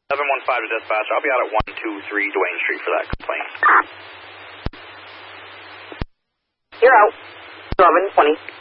715 to dispatch. I'll be out at 123 Duane Street for that complaint. You're out. 1120.